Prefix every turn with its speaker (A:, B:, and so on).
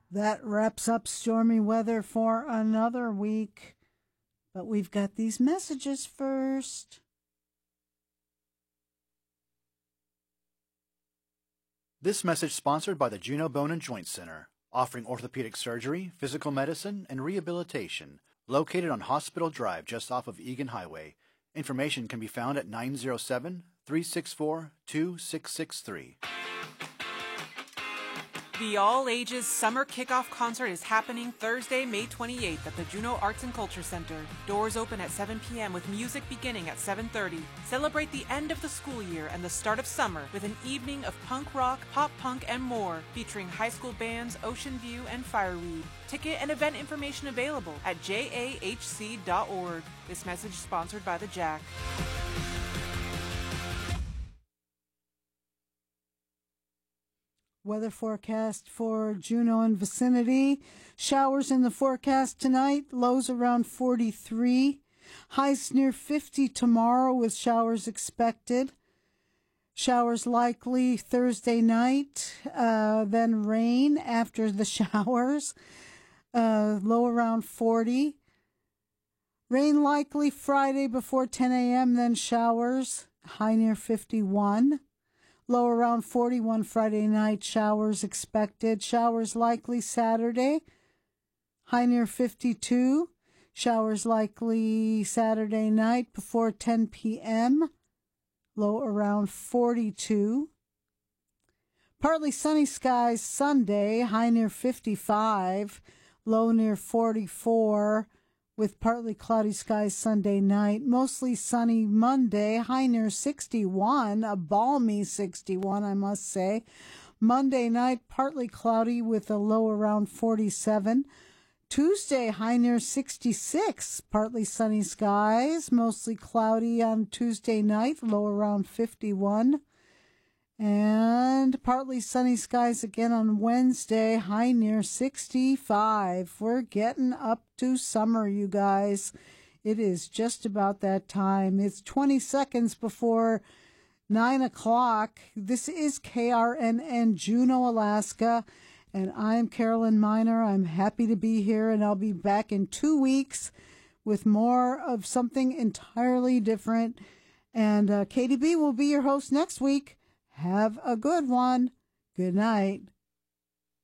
A: That wraps up stormy weather for another week. But we've got these messages first.
B: This message sponsored by the Juneau Bone and Joint Center, offering orthopedic surgery, physical medicine, and rehabilitation, located on Hospital Drive just off of Egan Highway. Information can be found at 907-364-2663.
C: The all-ages summer kickoff concert is happening Thursday, May 28th at the Juneau Arts and Culture Center. Doors open at 7 p.m. with music beginning at 7:30. Celebrate the end of the school year and the start of summer with an evening of punk rock, pop punk, and more, featuring high school bands Ocean View and Fireweed. Ticket and event information available at jahc.org. This message is sponsored by the Jack.
A: Weather forecast for Juneau and vicinity. Showers in the forecast tonight. Lows around 43. Highs near 50 tomorrow with showers expected. Showers likely Thursday night. Then rain after the showers. Low around 40. Rain likely Friday before 10 a.m. Then showers. High near 51. Low around 41 Friday night, showers expected. Showers likely Saturday, high near 52. Showers likely Saturday night before 10 p.m., low around 42. Partly sunny skies Sunday, high near 55, low near 44. With partly cloudy skies Sunday night. Mostly sunny Monday, high near 61, a balmy 61, I must say. Monday night, partly cloudy with a low around 47. Tuesday, high near 66, partly sunny skies. Mostly cloudy on Tuesday night, low around 51. And partly sunny skies again on Wednesday, high near 65. We're getting up to summer, you guys. It is just about that time. It's 20 seconds before 9 o'clock. This is KRNN Juneau, Alaska, and I'm Carolyn Miner. I'm happy to be here, and I'll be back in 2 weeks with more of something entirely different. And KDB will be your host next week. Have a good one. Good night.